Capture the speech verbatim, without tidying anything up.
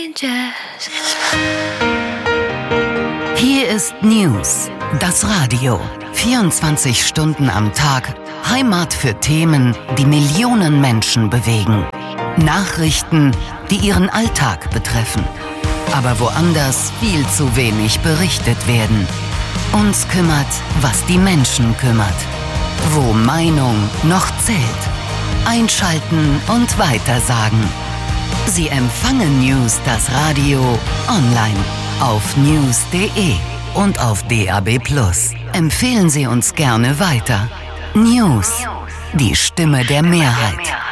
Hier ist News, das Radio. vierundzwanzig Stunden am Tag, Heimat für Themen, die Millionen Menschen bewegen. Nachrichten, die ihren Alltag betreffen. Aber woanders viel zu wenig berichtet werden. Uns kümmert, was die Menschen kümmert. Wo Meinung noch zählt. Einschalten und weitersagen. Sie empfangen News, das Radio, online, auf news punkt de und auf D A B plus. Empfehlen Sie uns gerne weiter. News, die Stimme der Mehrheit.